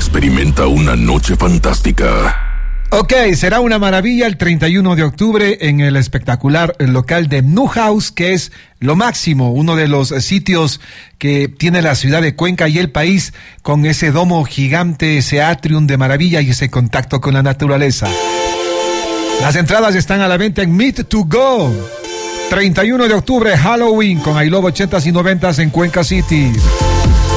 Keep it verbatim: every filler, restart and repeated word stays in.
experimenta una noche fantástica. Ok, será una maravilla el treinta y uno de octubre en el espectacular local de New House, que es lo máximo, uno de los sitios que tiene la ciudad de Cuenca y el país, con ese domo gigante, ese atrium de maravilla y ese contacto con la naturaleza. Las entradas están a la venta en Meet to Go. treinta y uno de octubre, Halloween, con I Love ochentas y noventas en Cuenca City.